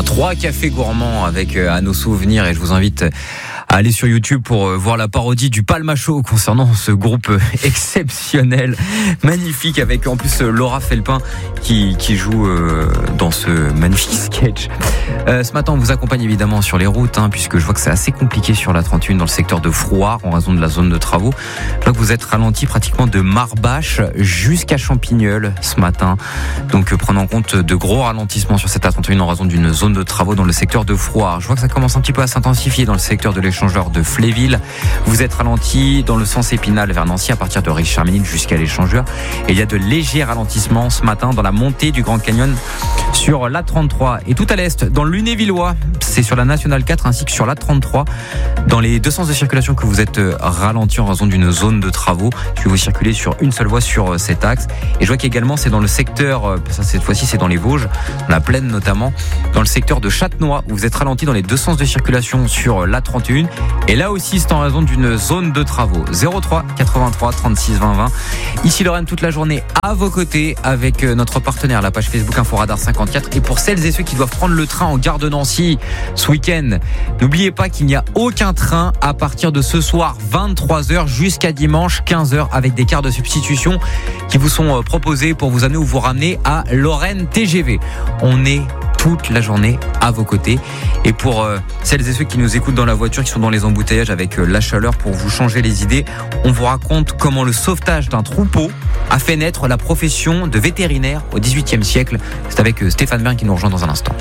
3 cafés gourmands avec à nos souvenirs, et je vous invite à aller sur YouTube pour voir la parodie du Palma Show concernant ce groupe exceptionnel, magnifique, avec en plus Laura Felpin qui joue dans ce magnifique sketch. Ce matin, on vous accompagne évidemment sur les routes, puisque je vois que c'est assez compliqué sur la 31 dans le secteur de Frouard en raison de la zone de travaux. Je vois que vous êtes ralenti pratiquement de Marbache jusqu'à Champignol ce matin. Donc prenez en compte de gros ralentissements sur cette A31 en raison d'une zone de travaux dans le secteur de Frouard. Je vois que ça commence un petit peu à s'intensifier dans le secteur de l'échangeur de Fléville. Vous êtes ralenti dans le sens Épinal vers Nancy à partir de Richard-Ménil jusqu'à l'échangeur. Et il y a de légers ralentissements ce matin dans la montée du Grand Canyon sur l'A33. Et tout à l'est, dans le Lunévillois, c'est sur la Nationale 4 ainsi que sur l'A33. Dans les deux sens de circulation que vous êtes ralenti en raison d'une zone de travaux. Je vais vous circuler sur une seule voie sur cet axe. Et je vois qu'également c'est dans le secteur, ça cette fois-ci c'est dans les Vosges, dans la Plaine notamment, dans le secteur de Châtenois, où vous êtes ralenti dans les deux sens de circulation sur l'A31. Et là aussi c'est en raison d'une zone de travaux. 03 83 36 20 20. Ici Lorraine, toute la journée à vos côtés avec notre partenaire, la page Facebook Inforadar 54. Et pour celles et ceux qui doivent prendre le train en gare de Nancy ce week-end, n'oubliez pas qu'il n'y a aucun train à partir de ce soir 23h jusqu'à dimanche 15h, avec des quarts de substitution qui vous sont proposés pour vous amener ou vous ramener à Lorraine TGV. On est toute la journée à vos côtés. Et pour celles et ceux qui nous écoutent dans la voiture, qui sont dans les embouteillages avec la chaleur, pour vous changer les idées, on vous raconte comment le sauvetage d'un troupeau a fait naître la profession de vétérinaire au XVIIIe siècle. C'est avec Stéphane Bern qui nous rejoint dans un instant.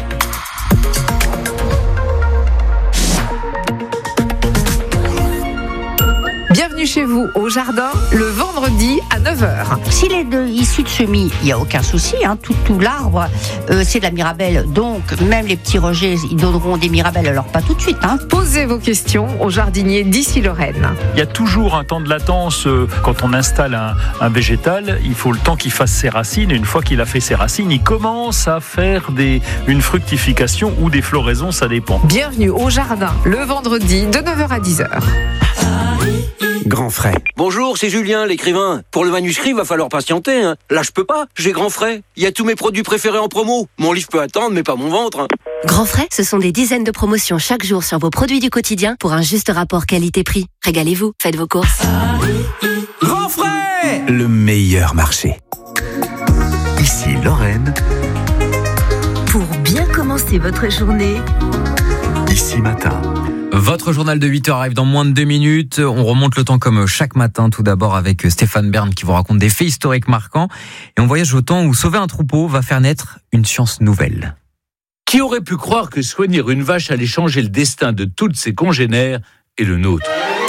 Bienvenue chez vous au jardin le vendredi à 9h. S'il est issu de semis, il n'y a aucun souci. Tout l'arbre, c'est de la mirabelle. Donc, même les petits rejets, ils donneront des mirabelles. Alors, pas tout de suite. Posez vos questions au jardinier d'ici Lorraine. Il y a toujours un temps de latence quand on installe un végétal. Il faut le temps qu'il fasse ses racines. Et une fois qu'il a fait ses racines, il commence à faire une fructification ou des floraisons, ça dépend. Bienvenue au jardin le vendredi de 9h à 10h. Grand Frais. Bonjour, c'est Julien, l'écrivain. Pour le manuscrit, va falloir patienter. Là, je peux pas. J'ai Grand Frais. Il y a tous mes produits préférés en promo. Mon livre peut attendre, mais pas mon ventre. Grand Frais, ce sont des dizaines de promotions chaque jour sur vos produits du quotidien pour un juste rapport qualité-prix. Régalez-vous, faites vos courses. Grand Frais, le meilleur marché. Ici Lorraine. Pour bien commencer votre journée. Ici Matin. Votre journal de 8h arrive dans moins de 2 minutes. On remonte le temps comme chaque matin, tout d'abord avec Stéphane Bern qui vous raconte des faits historiques marquants. Et on voyage au temps où sauver un troupeau va faire naître une science nouvelle. Qui aurait pu croire que soigner une vache allait changer le destin de toutes ses congénères et le nôtre ?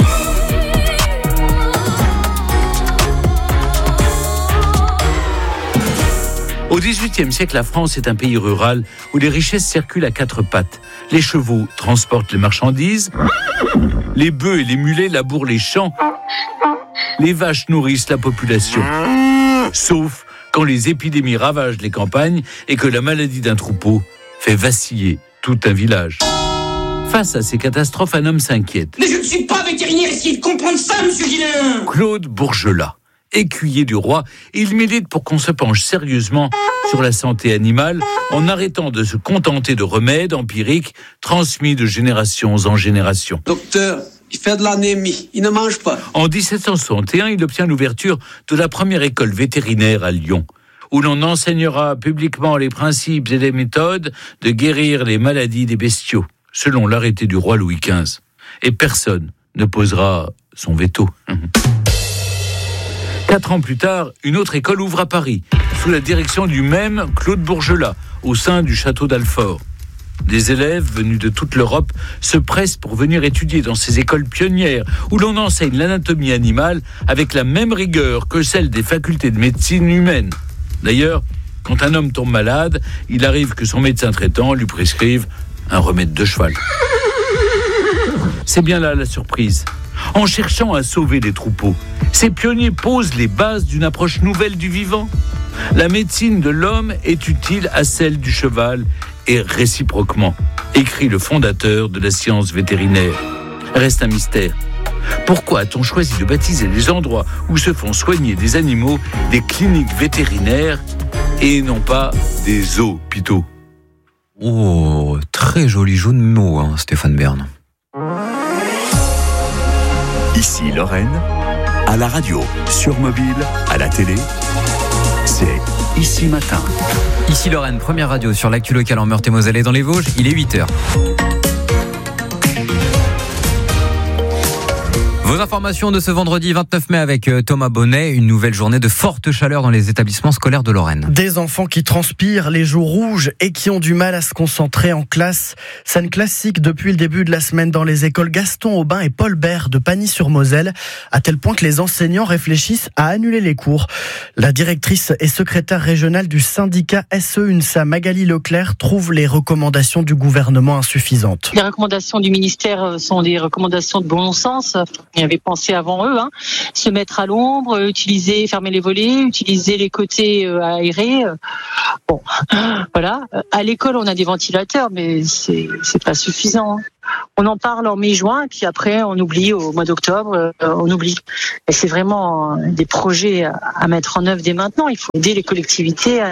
Au XVIIIe siècle, la France est un pays rural où les richesses circulent à 4 pattes. Les chevaux transportent les marchandises, les bœufs et les mulets labourent les champs, les vaches nourrissent la population. Sauf quand les épidémies ravagent les campagnes et que la maladie d'un troupeau fait vaciller tout un village. Face à ces catastrophes, un homme s'inquiète. Mais je ne suis pas vétérinaire, essayez de comprendre ça, monsieur Guillain. Claude Bourgelat, écuyer du roi, il milite pour qu'on se penche sérieusement sur la santé animale en arrêtant de se contenter de remèdes empiriques transmis de génération en génération. Docteur, il fait de l'anémie, il ne mange pas. En 1761, il obtient l'ouverture de la première école vétérinaire à Lyon, où l'on enseignera publiquement les principes et les méthodes de guérir les maladies des bestiaux, selon l'arrêté du roi Louis XV. Et personne ne posera son veto. 4 ans plus tard, une autre école ouvre à Paris, sous la direction du même Claude Bourgelat, au sein du château d'Alfort. Des élèves venus de toute l'Europe se pressent pour venir étudier dans ces écoles pionnières, où l'on enseigne l'anatomie animale avec la même rigueur que celle des facultés de médecine humaine. D'ailleurs, quand un homme tombe malade, il arrive que son médecin traitant lui prescrive un remède de cheval. C'est bien là la surprise. En cherchant à sauver les troupeaux, ces pionniers posent les bases d'une approche nouvelle du vivant. La médecine de l'homme est utile à celle du cheval et réciproquement, écrit le fondateur de la science vétérinaire. Reste un mystère. Pourquoi a-t-on choisi de baptiser les endroits où se font soigner des animaux des cliniques vétérinaires et non pas des hôpitaux ? Oh, très joli jeu de mots, hein, Stéphane Bern. Ici Lorraine, à la radio, sur mobile, à la télé, c'est Ici Matin. Ici Lorraine, première radio sur l'actu locale en Meurthe-et-Moselle et dans les Vosges, il est 8h. Vos informations de ce vendredi 29 mai avec Thomas Bonnet, une nouvelle journée de forte chaleur dans les établissements scolaires de Lorraine. Des enfants qui transpirent, les joues rouges et qui ont du mal à se concentrer en classe. Scène classique depuis le début de la semaine dans les écoles Gaston Aubin et Paul Bert de Pagny-sur-Moselle, à tel point que les enseignants réfléchissent à annuler les cours. La directrice et secrétaire régionale du syndicat SE-UNSA, Magali Leclerc, trouve les recommandations du gouvernement insuffisantes. Les recommandations du ministère sont des recommandations de bon sens. Il y avait pensé avant eux, se mettre à l'ombre, fermer les volets, utiliser les côtés aérés. Bon, voilà. À l'école, on a des ventilateurs, mais c'est pas suffisant. On en parle en mai-juin, puis après on oublie au mois d'octobre, on oublie. Et c'est vraiment des projets à mettre en œuvre dès maintenant. Il faut aider les collectivités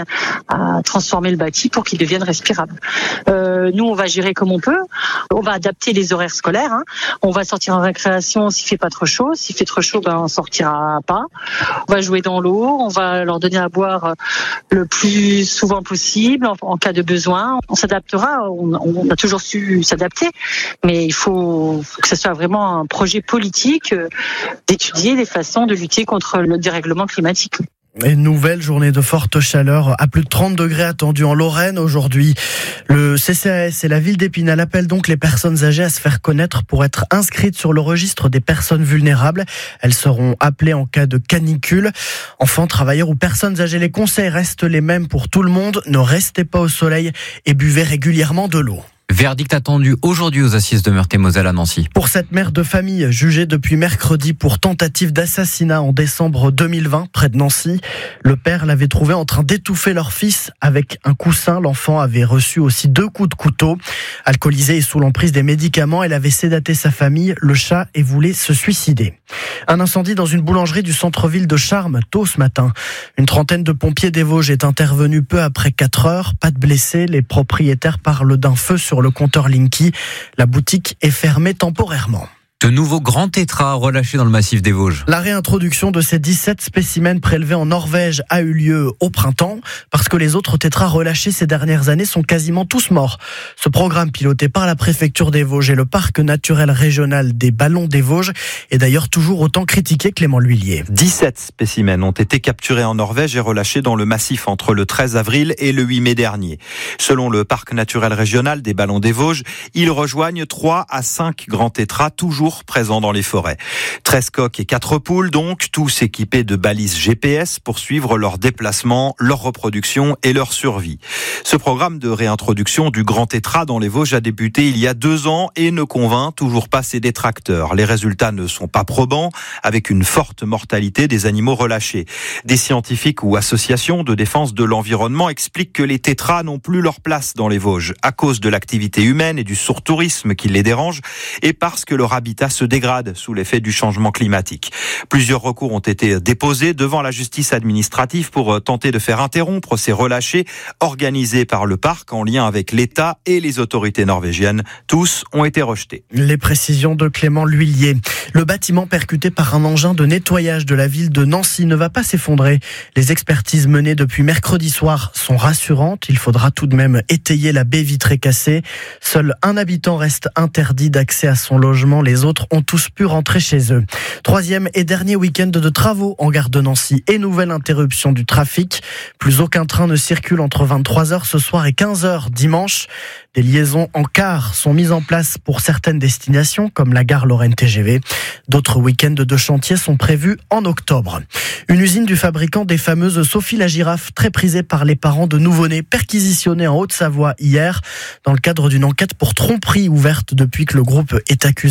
à transformer le bâti pour qu'il devienne respirable. Nous, on va gérer comme on peut. On va adapter les horaires scolaires. On va sortir en récréation s'il fait pas trop chaud. S'il fait trop chaud, on sortira pas. On va jouer dans l'eau. On va leur donner à boire le plus souvent possible en cas de besoin. On s'adaptera. On a toujours su s'adapter. Mais il faut que ce soit vraiment un projet politique d'étudier les façons de lutter contre le dérèglement climatique. Une nouvelle journée de forte chaleur à plus de 30 degrés attendue en Lorraine aujourd'hui. Le CCAS et la ville d'Épinal appellent donc les personnes âgées à se faire connaître pour être inscrites sur le registre des personnes vulnérables. Elles seront appelées en cas de canicule. Enfants, travailleurs ou personnes âgées, les conseils restent les mêmes pour tout le monde. Ne restez pas au soleil et buvez régulièrement de l'eau. Verdict attendu aujourd'hui aux assises de Meurthe-et-Moselle à Nancy. Pour cette mère de famille jugée depuis mercredi pour tentative d'assassinat en décembre 2020 près de Nancy, le père l'avait trouvée en train d'étouffer leur fils avec un coussin. L'enfant avait reçu aussi 2 coups de couteau. Alcoolisée et sous l'emprise des médicaments, elle avait sédaté sa famille, le chat, et voulait se suicider. Un incendie dans une boulangerie du centre-ville de Charmes tôt ce matin. Une trentaine de pompiers des Vosges est intervenue peu après 4 heures. Pas de blessés. Les propriétaires parlent d'un feu sur le compteur Linky. La boutique est fermée temporairement. De nouveaux grands tétras relâchés dans le massif des Vosges. La réintroduction de ces 17 spécimens prélevés en Norvège a eu lieu au printemps parce que les autres tétras relâchés ces dernières années sont quasiment tous morts. Ce programme piloté par la préfecture des Vosges et le parc naturel régional des Ballons des Vosges est d'ailleurs toujours autant critiqué, Clément L'Huillier. 17 spécimens ont été capturés en Norvège et relâchés dans le massif entre le 13 avril et le 8 mai dernier. Selon le parc naturel régional des Ballons des Vosges, ils rejoignent 3 à 5 grands tétras toujours présents dans les forêts. 13 coqs et 4 poules donc, tous équipés de balises GPS pour suivre leur déplacement, leur reproduction et leur survie. Ce programme de réintroduction du grand tétra dans les Vosges a débuté il y a 2 ans et ne convainc toujours pas ses détracteurs. Les résultats ne sont pas probants, avec une forte mortalité des animaux relâchés. Des scientifiques ou associations de défense de l'environnement expliquent que les tétras n'ont plus leur place dans les Vosges à cause de l'activité humaine et du surtourisme qui les dérange et parce que leur habitat se dégrade sous l'effet du changement climatique. Plusieurs recours ont été déposés devant la justice administrative pour tenter de faire interrompre ces relâchés organisés par le parc en lien avec l'État et les autorités norvégiennes. Tous ont été rejetés. Les précisions de Clément L'Huillier. Le bâtiment percuté par un engin de nettoyage de la ville de Nancy ne va pas s'effondrer. Les expertises menées depuis mercredi soir sont rassurantes. Il faudra tout de même étayer la baie vitrée cassée. Seul un habitant reste interdit d'accès à son logement. Les autres ont tous pu rentrer chez eux. 3e et dernier week-end de travaux en gare de Nancy et nouvelle interruption du trafic. Plus aucun train ne circule entre 23h ce soir et 15h dimanche. Des liaisons en car sont mises en place pour certaines destinations comme la gare Lorraine TGV. D'autres week-ends de chantier sont prévus en octobre. Une usine du fabricant des fameuses Sophie la girafe, très prisée par les parents de nouveau-nés, perquisitionnée en Haute-Savoie hier dans le cadre d'une enquête pour tromperie ouverte depuis que le groupe est accusé de fraude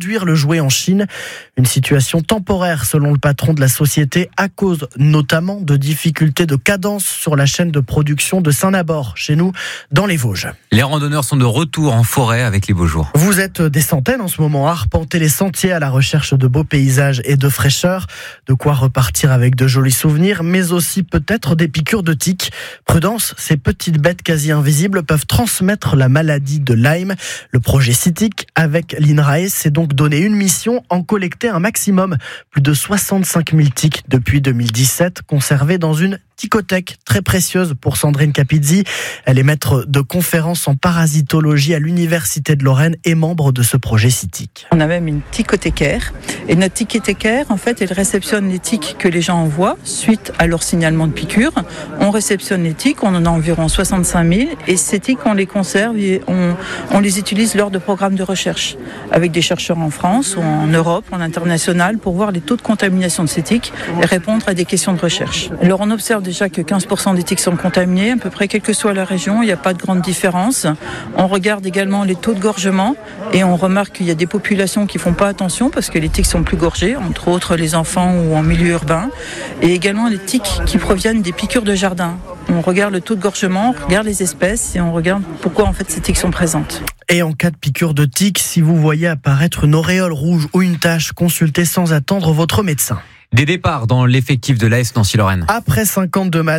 produire le jouet en Chine. Une situation temporaire selon le patron de la société à cause notamment de difficultés de cadence sur la chaîne de production de Saint-Nabord, chez nous, dans les Vosges. Les randonneurs sont de retour en forêt avec les beaux jours. Vous êtes des centaines en ce moment à arpenter les sentiers à la recherche de beaux paysages et de fraîcheur. De quoi repartir avec de jolis souvenirs, mais aussi peut-être des piqûres de tiques. Prudence, ces petites bêtes quasi invisibles peuvent transmettre la maladie de Lyme. Le projet CITIC avec l'INRAE s'est donc donné une mission, en collecter un maximum. Plus de 65 000 tiques depuis 2017, conservées dans une ticothèque très précieuse pour Sandrine Capizzi. Elle est maître de conférences en parasitologie à l'Université de Lorraine et membre de ce projet CITIC. On a même une ticothécaire. Et notre ticothécaire, en fait, elle réceptionne les tiques que les gens envoient suite à leur signalement de piqûre. On réceptionne les tiques, on en a environ 65 000. Et ces tiques, on les conserve et on les utilise lors de programmes de recherche avec des chercheurs en France ou en Europe, en international, pour voir les taux de contamination de ces tiques et répondre à des questions de recherche. Alors on observe déjà que 15% des tiques sont contaminées, à peu près quelle que soit la région, il n'y a pas de grande différence. On regarde également les taux de gorgement et on remarque qu'il y a des populations qui ne font pas attention parce que les tiques sont plus gorgées, entre autres les enfants ou en milieu urbain, et également les tiques qui proviennent des piqûres de jardin. On regarde le taux de gorgement, on regarde les espèces et on regarde pourquoi en fait ces tiques sont présentes. Et en cas de piqûre de tique, si vous voyez apparaître une auréole rouge ou une tache, consultez sans attendre votre médecin. Des départs dans l'effectif de l'AS Nancy-Lorraine. Après 52 matchs,